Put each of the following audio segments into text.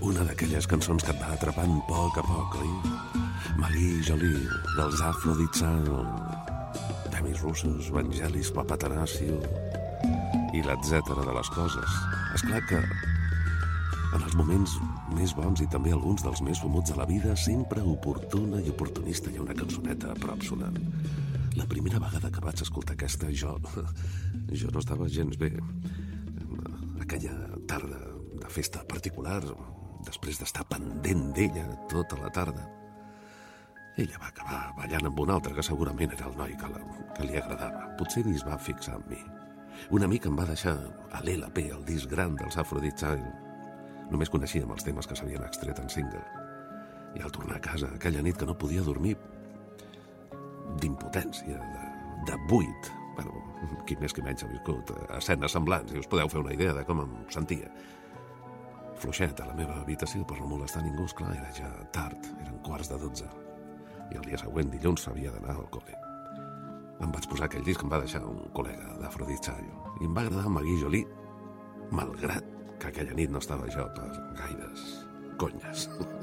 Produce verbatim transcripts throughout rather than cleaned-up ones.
Una d'aquelles cançons que et va atrapant poc a poc, oi? Maggie Jolie, dels Aphrodite Soul, Demis Roussos, Vangelis Papatanasio i l'etcètera de les coses. Esclar que en els moments més bons i també alguns dels més fumuts de la vida, sempre oportuna i oportunista hi ha una cançoneta a prop sonant. La primera vegada que vaig escoltar aquesta, jo, jo no estava gens bé. Aquella tarda de festa particular, després d'estar pendent d'ella tota la tarda, ella va acabar ballant amb un altre que segurament era el noi que, la, que li agradava. Potser ni es va fixar en mi. Un amic em va deixar a l'L P, el disc gran dels Aphrodite Soul. Només coneixíem els temes que s'havien extret en single. I al tornar a casa aquella nit que no podia dormir, d'impotència, de, de buit, bueno, qui més qui menys ha viscut escenes semblants, i us podeu fer una idea de com em sentia. Fluixet a la meva habitació per no molestar ningú, esclar, era ja tard, eren quarts de dotze. I el dia següent, dilluns, s'havia d'anar al col·le. Em vaig posar aquell disc que em va deixar un col·lega d'Aphrodite Soul, i em va agradar Maggie Jolie, malgrat que aquella nit no estava jo per gaires conyes.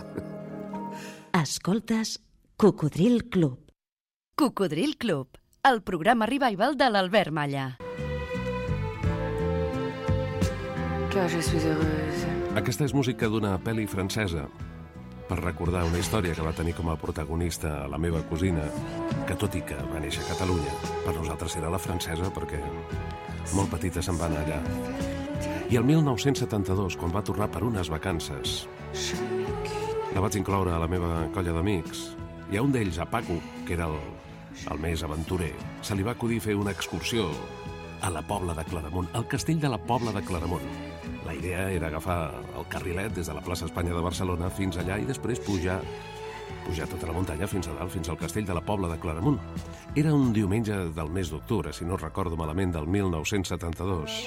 Escoltes Cocodril Club. Cocodril Club, el programa revival de l'Albert Malla. Que je suis heureuse. Aquesta és música d'una pel·li francesa, per recordar una història que va tenir com a protagonista la meva cosina, que tot i que va néixer a Catalunya, per nosaltres era la francesa perquè molt petita se'n va anar allà. I el mil nou-cents setanta-dos, quan va tornar per unes vacances, la vaig incloure a la meva colla d'amics, i a un d'ells, a Paco, que era el, el més aventurer, se li va acudir fer una excursió a la Pobla de Claramunt, al castell de la Pobla de Claramunt. La idea era agafar el carrilet des de la plaça Espanya de Barcelona fins allà i després pujar, pujar tota la muntanya fins a dalt, fins al castell de la Pobla de Claramunt. Era un diumenge del mes d'octubre, si no recordo malament, del mil nou-cents setanta-dos.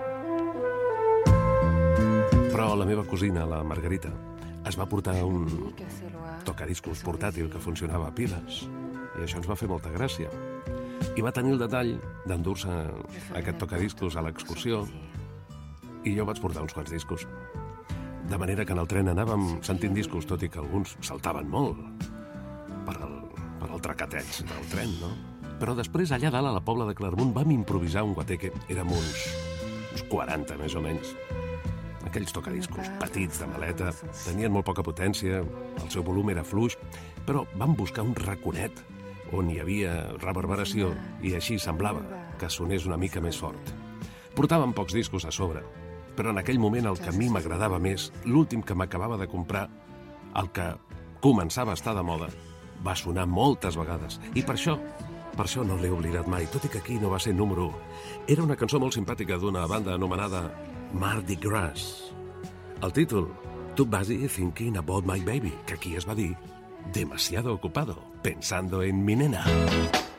Però la meva cosina, la Margarita, es va portar un tocadiscos portàtil que funcionava a piles, i això ens va fer molta gràcia. I va tenir el detall d'endur-se aquest tocadiscos a l'excursió, i jo vaig portar uns quants discos. De manera que en el tren anàvem sentint discos, tot i que alguns saltaven molt per al, per al tracateig del tren, no? Però després, allà dalt, a la Pobla de Claramunt, vam improvisar un guateque. Érem uns, uns quaranta, més o menys. Aquells tocadiscos petits de maleta, tenien molt poca potència, el seu volum era fluix, però vam buscar un raconet on hi havia reverberació i així semblava que sonés una mica més fort. Portàvem pocs discos a sobre, però en aquell moment el que a mi m'agradava més, l'últim que m'acabava de comprar, el que començava a estar de moda, va sonar moltes vegades. I per això, per això no l'he oblidat mai, tot i que aquí no va ser número u. Era una cançó molt simpàtica d'una banda anomenada Mardi Gras. El títol, Too Busy Thinking About My Baby, que aquí es va dir Demasiado Ocupado, Pensando en Mi Nena.